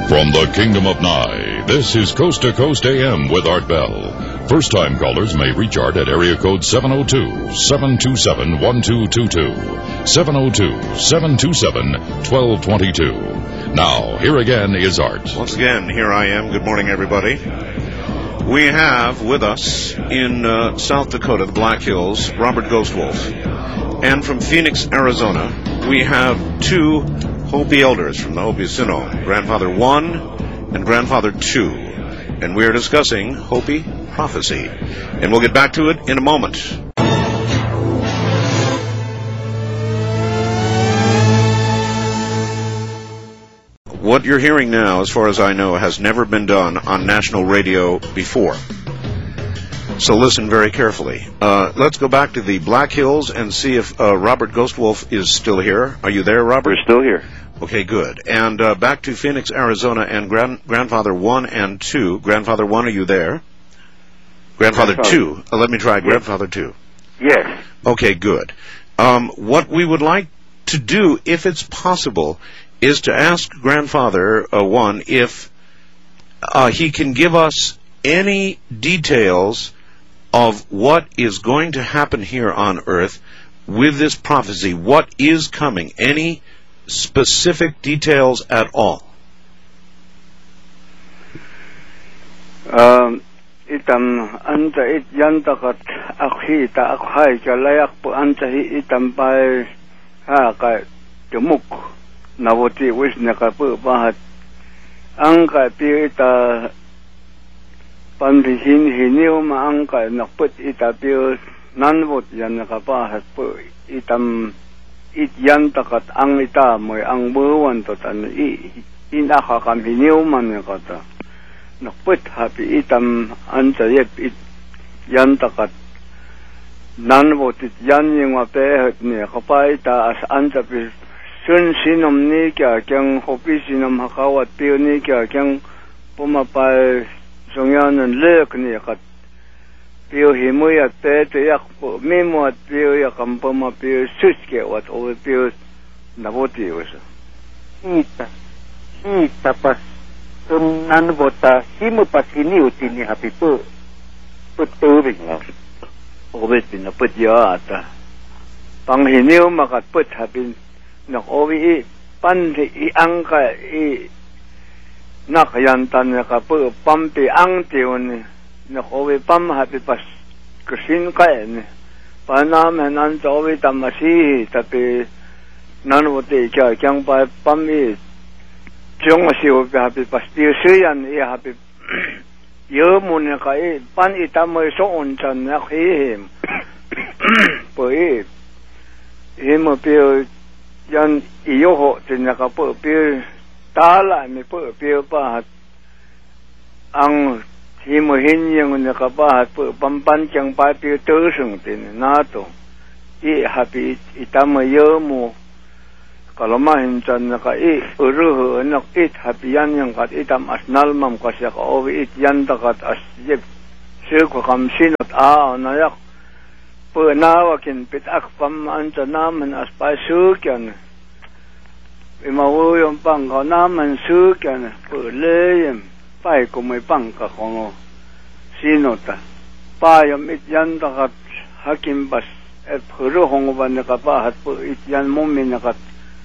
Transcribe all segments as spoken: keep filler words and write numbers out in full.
From the Kingdom of Nye, this is Coast to Coast A M with Art Bell. First-time callers may reach Art at area code seven oh two, seven two seven, one two two two, seven oh two, seven two seven, one two two two. Now, here again is Art. Once again, here I am. Good morning, everybody. We have with us in uh, South Dakota, the Black Hills, Robert Ghostwolf. And from Phoenix, Arizona, we have two Hopi elders from the Hopi Synod, Grandfather One and Grandfather Two. And we are discussing Hopi prophecy. And we'll get back to it in a moment. What you're hearing now, as far as I know, has never been done on national radio before. So listen very carefully. Uh, let's go back to the Black Hills and see if uh, Robert Ghostwolf is still here. Are you there, Robert? We're still here. Okay, good. And uh, back to Phoenix, Arizona, and grand- Grandfather One and Two. Grandfather One, are you there? Grandfather, Grandfather. Two. Uh, let me try. Yes. Grandfather Two. Yes. Okay, good. Um, what we would like to do, if it's possible, is to ask Grandfather uh, One if uh, he can give us any details of what is going to happen here on Earth with this prophecy. What is coming? Any specific details at all? Um, itam anta it yantakat akhita akhai kalayak po anta itam pai ha ka tumuk nawoti wis nakapu bahat angka pi Pandihin hiniw maangka nakput itapyo nanvot yan nakapahat po itam ityan takat ang ita mo'y ang buwan to tan inaka kam hiniw man nakata nakput hapi itam ansayep it yan takat nanvot it yan yung mapehat niya kapay ta as ansapi sun sinom ni kya kyang hopi sinom hakawat piyo ni kya kyang pumapay Songyanan lek ni kat piyo himuya pete yak po mimo at piyo yak ampama piyo suske wat o piyo naboti wasa. Ita, ita pas sunan bota himu pas ini utini hapi po putubing lang. Obet bin naput ya ata. Panghiniw makat put hapi nak owi i pan i angka i nakayantan na ka po pampi ang tiyon na kowe pam happy pas kusin ka en panam hanan towe tamasi tapi nanwote kya kyang pa pami jong siyo happy pas tiyo siyan i happy yo mun ka e pan itamoy so onchan na him po e himo pio yan iyo ho tinaka po pio tala mi po piyo pahat ang himuhin yung nakapahat po pampantyang pa piyo tusong tin nato i hapi itamayo mo kalamahin chan naka i uruho anak it hapi yan yung kat itam as nalmam kasya ka owi it yan takat as yip siko kamsinot a nayak po nawakin pitak pam anca naman as pasukyan imawuyong pang ka naman sukyan puleyem pay kumay pang ka kongo sinota payam ityan takat hakim bas et puro hongo ba nakapahat po ityan mumi nakat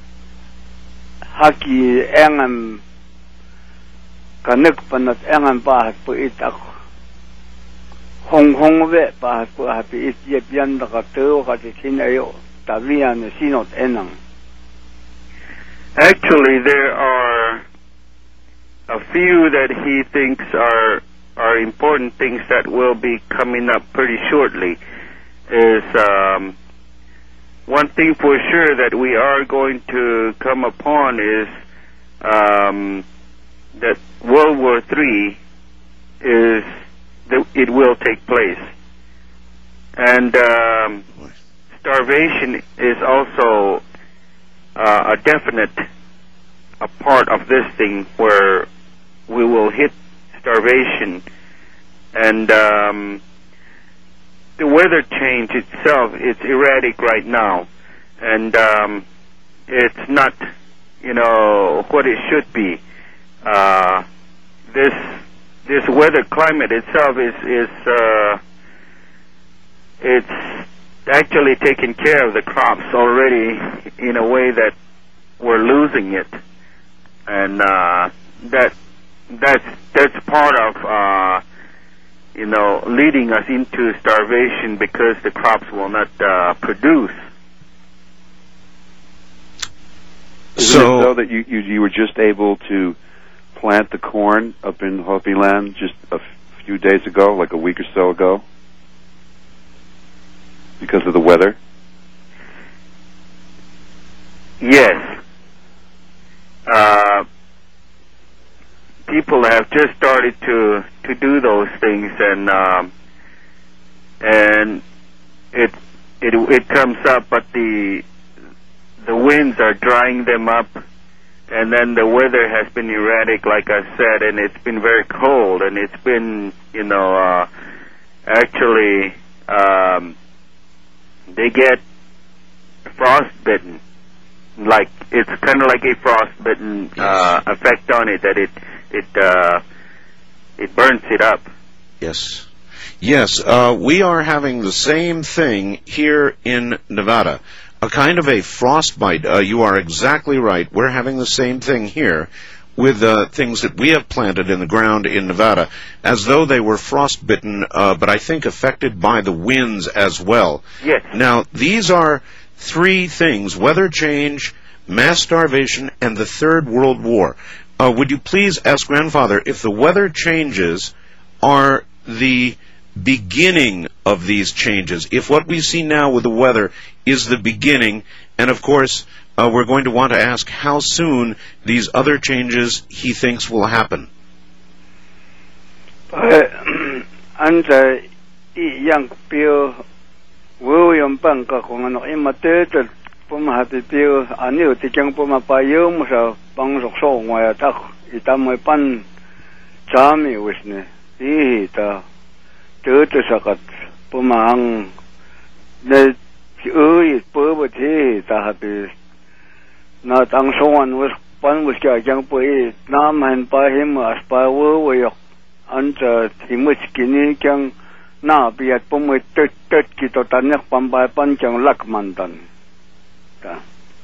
haki engam kanek panat engam pahat po itak hong hong we pahat po hapi ityep yan takat teo kati kinayo tabiyan sinot enang. Actually, there are a few that he thinks are are important things that will be coming up pretty shortly. Is um, one thing for sure that we are going to come upon is um, that World War Three is that it will take place, and um, starvation is also Uh, a definite a part of this thing where we will hit starvation, and um, the weather change itself is erratic right now, and um, it's not, you know, what it should be. uh, this this weather climate itself is is uh, it's actually taking care of the crops already in a way that we're losing it, and uh, that that's that's part of uh, you know leading us into starvation because the crops will not uh, produce. Isn't so, it so that you, you you were just able to plant the corn up in Hopi Land just a few days ago, like a week or so ago, because of the weather? Yes. Uh, people have just started to to do those things, and um, and it it it comes up, but the the winds are drying them up, and then the weather has been erratic, like I said, and it's been very cold, and it's been, you know, uh, actually, um, they get frostbitten. Like, it's kind of like a frostbitten uh, effect on it, that it, it, uh, it burns it up. Yes. Yes, uh, we are having the same thing here in Nevada. A kind of a frostbite. Uh, you are exactly right. We're having the same thing here with uh, things that we have planted in the ground in Nevada, as though they were frostbitten, uh, but I think affected by the winds as well. Yes. Now, these are three things: weather change, mass starvation, and the Third World War. Uh, would you please ask Grandfather if the weather changes are the beginning of these changes, if what we see now with the weather is the beginning, and of course uh, we're going to want to ask how soon these other changes he thinks will happen. Anta yang pio William Banka kung ano imatated pumahapi pio anil tikang pumapayo mo sa pangsokso ngaya tak itamay pan chami wisne ihita Tớ sakat pumang ne ui purba thi ta hapi na tang soan was pan was kya jang pui nam han pa him as pa wo wo yok anta thimuch kini kyang na biat pumui tet tet ki to tanek pambai pan kyang lak mantan ta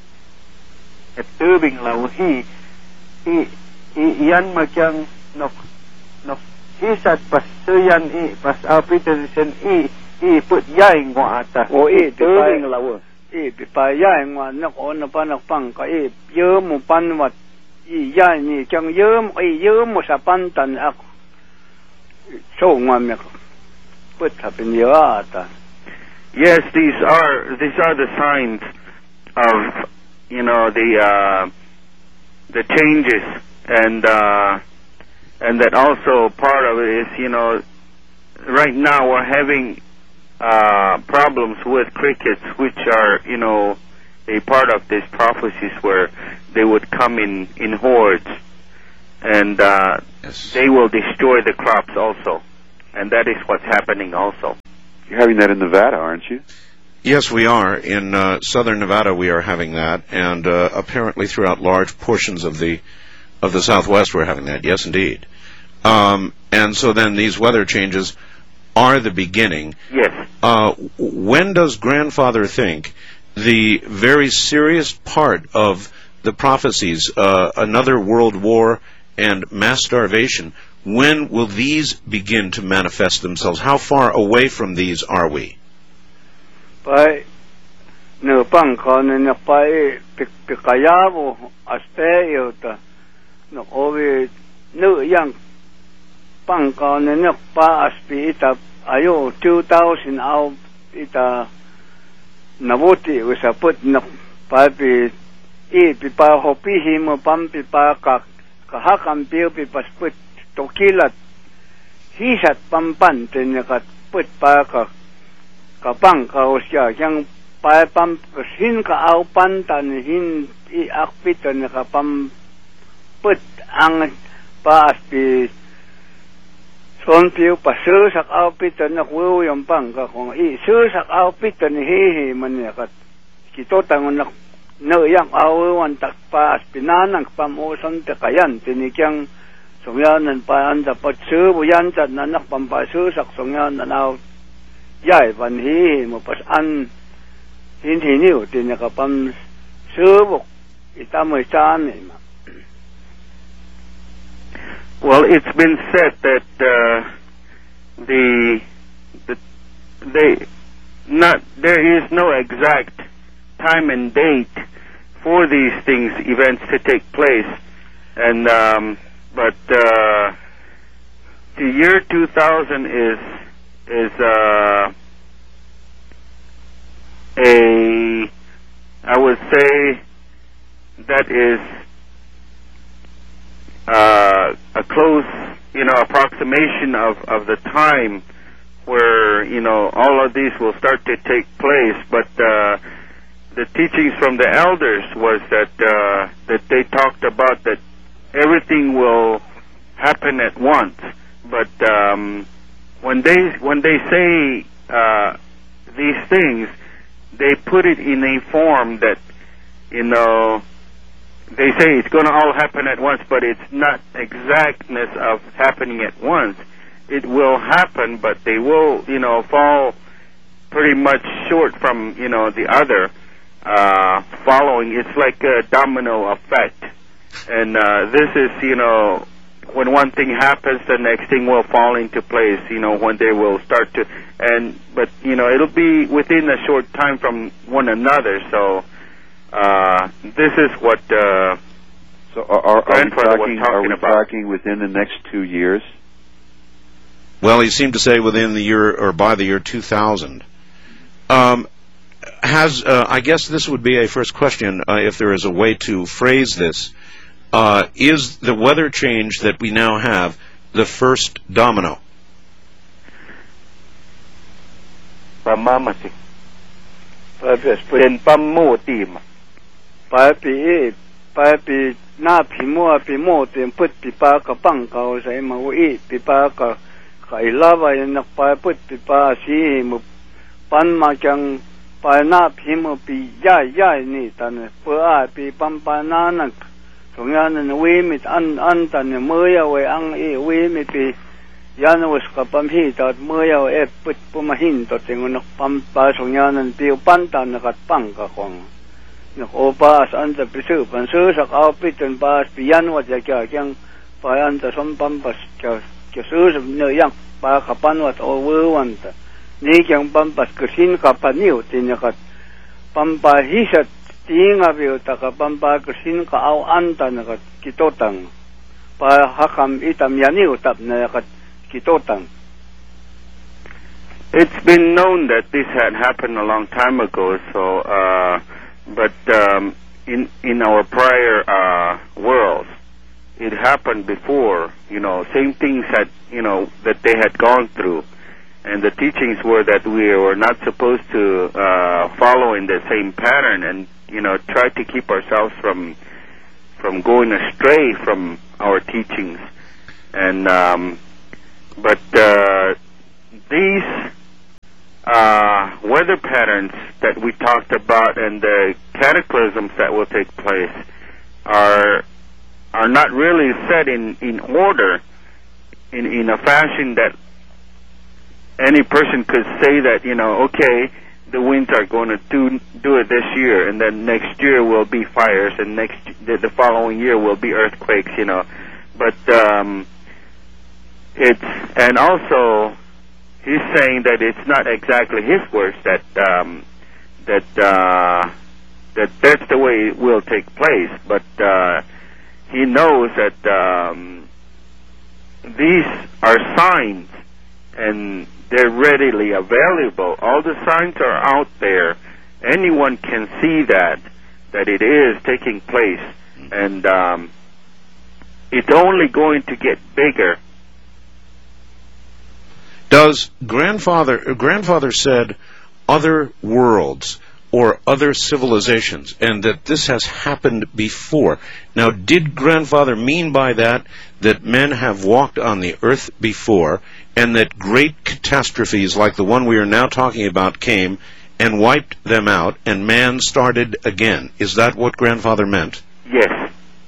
et tubing lau hi i i yan ma kyang nok nok Isat pas suyan i pas apitasen i i put yai ngwa ata o i tering lawo i pa yai ngwa nak on pa nak pang ka i ye mo pan wat i yai ni chang ye mo i ye mo sa pan tan ak so ngwa me put happen ye ata. Yes, these are these are the signs of, you know, the uh the changes, and uh And that also part of it is, you know, right now we're having uh, problems with crickets, which are, you know, a part of these prophecies where they would come in, in hordes, and uh, yes. they will destroy the crops also. And that is what's happening also. You're having that in Nevada, aren't you? Yes, we are. In uh, southern Nevada, we are having that, and uh, apparently throughout large portions of the of the Southwest, we're having that. Yes, indeed. Um, and so then these weather changes are the beginning. Yes. Uh, when does Grandfather think the very serious part of the prophecies, uh, another world war and mass starvation, when will these begin to manifest themselves? How far away from these are we? Pai no pangko na pai pikayabo aspeyo ta no ovi no yang pangko na pa aspi ita ayo two thousand au ita nabuti usaput na pa pi i pi pa hopi himo pam pi pa ka kahakam pio pi pasput tokilat hisat pampan tenyakat put pa ka kapang ka usya yang pa pam hin ka au pantan hin i akpitan ka pam put ang pa aspi son piu pa susak au pitan na kuyo yung pang ka kung i susak au pitan hihi man yakat kito tangon na no yang awan takpas pinanang pamusan takayan tinikyang songyanan pa anda patsu buyan chat nanak pampasu sak songyan nanaw yai van hi mo pas an hin hiniu tinyaka pam subuk itamoy chan ma. Well, it's been said that uh, the the they not there is no exact time and date for these things, events to take place, and um, but uh, the year two thousand is is uh, a I would say that is uh, a close, you know, approximation of of the time where, you know, all of these will start to take place, but. Uh, The teachings from the elders was that uh, that they talked about that everything will happen at once. But um, when they when they say uh, these things, they put it in a form that, you know, they say it's going to all happen at once, but it's not exactness of happening at once. It will happen, but they will, you know, fall pretty much short from, you know, the other. Uh, following, it's like a domino effect, and uh, this is, you know, when one thing happens, the next thing will fall into place. You know, when they will start to, and but you know, it'll be within a short time from one another. So uh, this is what. Uh, so are, are, are we talking? Are we about. talking within the next two years? Well, he seemed to say within the year or by the year two thousand. Um. Has uh, I guess this would be a first question, uh, if there is a way to phrase this. Uh, is the weather change that we now have the first domino? Pamamasi. Pen pamu tim. Papi papi na pimu pimu tim put pipa ka pang ka sa mau i pipa ka ka ilawa yan pa put pipa si mo pan ma kyang pa na pimu pi ya ya ni tan pa pi pam pa na nak songyan na we mit an an tan mo ya we ang i we mit pi yan was ka pam hi tat mo ya e put pumahin to tingon pam pa songyan na pi pan tan kat pang ka kong nak opa san ta pisu pan su sak au pi tan pa pi yan wa ja kya kyang pa yan ta som pam pas kya kya su ne yang pa ka pan wa o we wan ta ni kyang pampas kersin kapaniu tinyakat pampa hisat tinga biu taka pampa kersin ka au anta nakat kitotang pa hakam itam yaniu tap nakat kitotang. It's been known that this had happened a long time ago, so uh, but um, in in our prior uh, worlds it happened before, you know, same things had, you know, that they had gone through. And the teachings were that we were not supposed to uh, follow in the same pattern, and you know, try to keep ourselves from from going astray from our teachings. And um, but uh, these uh, weather patterns that we talked about and the cataclysms that will take place are are not really set in in order in in a fashion that any person could say that, you know, okay, the winds are going to do do it this year, and then next year will be fires, and next the, the following year will be earthquakes, you know. But um, it's and also he's saying that it's not exactly his words that um, that uh, that that's the way it will take place, but uh, he knows that um, these are signs and they're readily available. All the signs are out there. Anyone can see that, that it is taking place. And um, it's only going to get bigger. Does grandfather, grandfather said other worlds or other civilizations, and that this has happened before. Now, did grandfather mean by that that men have walked on the earth before, and that great catastrophes like the one we are now talking about came, and wiped them out, and man started again. Is that what Grandfather meant? Yes.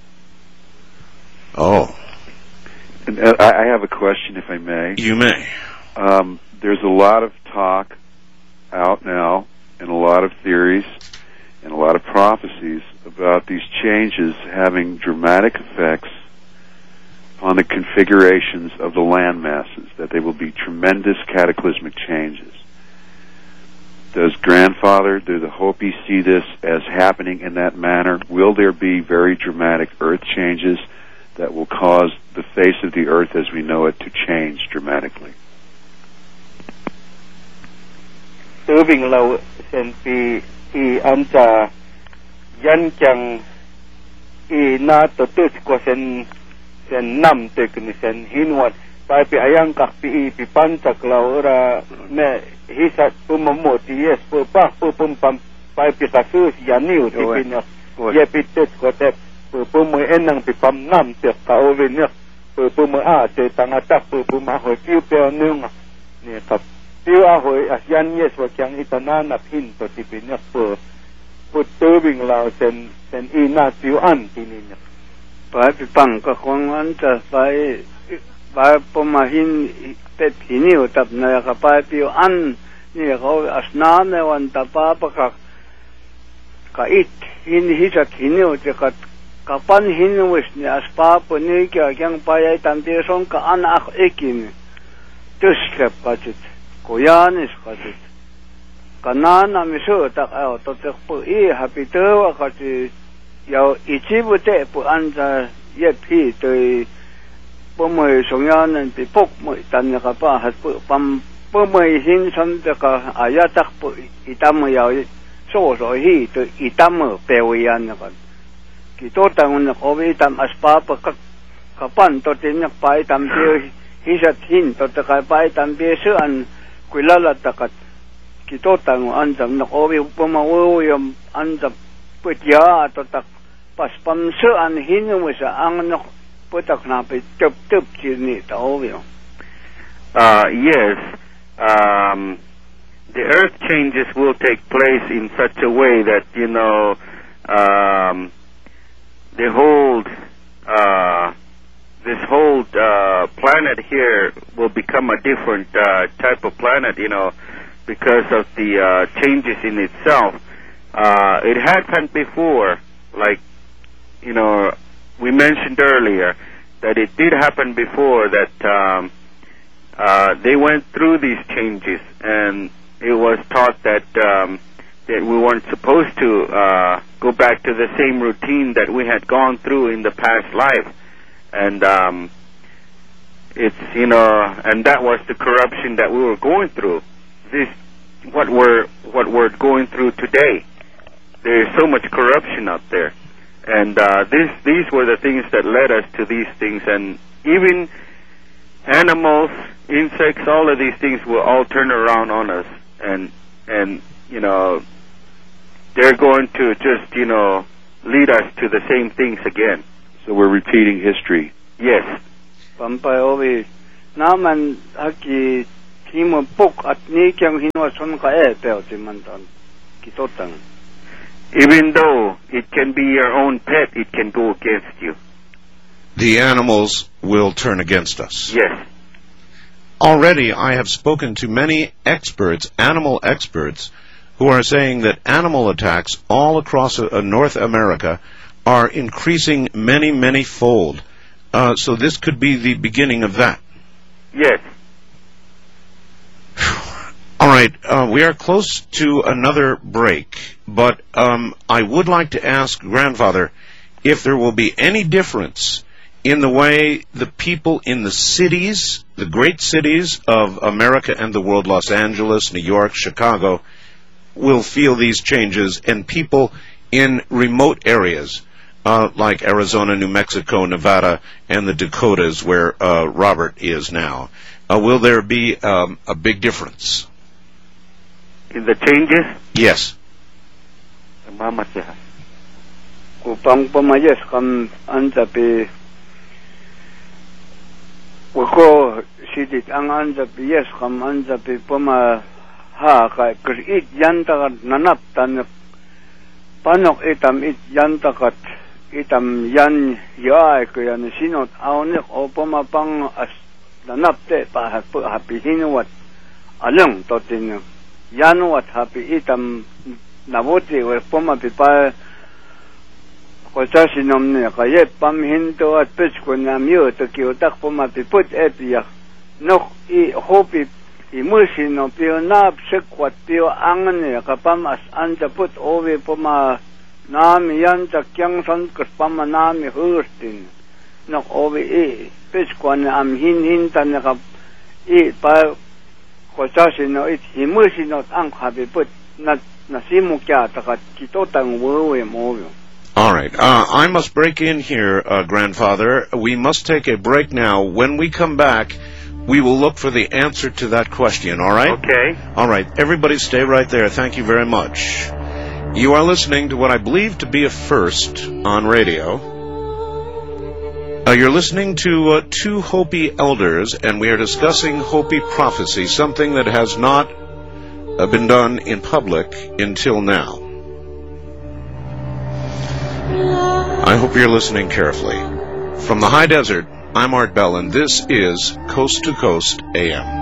Oh. And, uh, I have a question, if I may. You may. Um, there's a lot of talk out now, and a lot of theories, and a lot of prophecies about these changes having dramatic effects on the configurations of the land masses, that they will be tremendous cataclysmic changes. Does Grandfather, do the Hopi see this as happening in that manner? Will there be very dramatic earth changes that will cause the face of the earth as we know it to change dramatically? Serving low sen pi I anta yan chang I na to tus ko sen sen nam te kni sen hinwat pai pi ayang kak pi pi pantak law ra me hisat pumamoti yes pu pa pu pum pam pai pi kasus yaniu ti pinya ye pi tus ko te pu pum enang pi pam nam te ka ovinya pu pum a te tangata pu pum a ho tiu pe nung ni kap tiu a ho asyan yes wa kyang itana na pin to ti pinya pu pu turbing lao sen sen I na tiu an tininya pai pi pang ka khong an ta pai pai pomahin pet hiniu tap na ka pai pi an ni ko asna ne wan ta pa pa ka ka it hin hi sa hiniu te ka ka pan hiniu wis ni as pa po ni ka kyang pai ai tam te song ka an ak ekin tus ka pa chit ko yan is ka chit kanana mi so ta a to te po I happy to ka ti yao ichi bu te pu an za ye pi to po mo song yan en pi pok mo tan ka pa has pu pam po mo hin san te ka aya tak pu itam yao so so hi to itam pe wi yan ka ki to tang na ko wi tam as pa pa ka ka pan to tin na pai tam pe hi sa hin to te ka pai tam pe su an kuilala takat ki to tang an jam na ko wi po ma wo yam an jam put ya to tak pas pam su an hin mo sa ang no putak na pe tup tup chi ni ta ovio. Uh yes, um the earth changes will take place in such a way that, you know, um the whole uh this whole uh planet here will become a different uh type of planet, you know, because of the uh changes in itself. Uh it happened before, like, you know, we mentioned earlier that it did happen before that um, uh, they went through these changes, and it was taught that um, that we weren't supposed to uh, go back to the same routine that we had gone through in the past life, and um, it's you know, and that was the corruption that we were going through. This what we're what we're going through today. There is so much corruption out there. And uh, this, these were the things that led us to these things. And even animals, insects, all of these things will all turn around on us. And, and you know, they're going to just, you know, lead us to the same things again. So we're repeating history. Yes. Pampai ovi naman haki timo pok at ni kyang hinwa son ka e peo ti mantan kitotang. Even though it can be your own pet, it can go against you. The animals will turn against us. Yes. Already I have spoken to many experts, animal experts, who are saying that animal attacks all across uh, North America are increasing many, many fold. Uh, so this could be the beginning of that. Yes. All right, uh, we are close to another break, but um, I would like to ask Grandfather if there will be any difference in the way the people in the cities, the great cities of America and the world, Los Angeles, New York, Chicago, will feel these changes, and people in remote areas uh, like Arizona, New Mexico, Nevada, and the Dakotas, where uh, Robert is now. Uh, will there be um, a big difference? In the changes? Yes. Kupang pamayas kam anjapi Wako sidit ang anjapi yes kam anjapi pama ha ka krit yantakat nanap tan panok itam it yantakat itam yan yaay ko yan sinot awnik o pumapang as nanap te pa hapi hinuwat along totin yanuwat hapi itam nabuti o pumapipa ko sa sinom niya kaya pamhinto at pits ko na miyo to kiutak pumapiput epiya nok i hopi imusin no pio nap sekwat pio angan niya kapam as anda put owe puma nami yan takyang san kapama nami hurstin nok owe i pits ko na am hin hintan niya kap i pa ko sa sino it imusin no ang habi put na nasimu kya takat kitotang wuwe mo. All right. Uh, I must break in here, uh, Grandfather. We must take a break now. When we come back, we will look for the answer to that question, all right? Okay. All right. Everybody stay right there. Thank you very much. You are listening to what I believe to be a first on radio. Uh, you're listening to uh, two Hopi elders, and we are discussing Hopi prophecy, something that has not uh, been done in public until now. I hope you're listening carefully. From the high desert, I'm Art Bell, and this is Coast to Coast A M.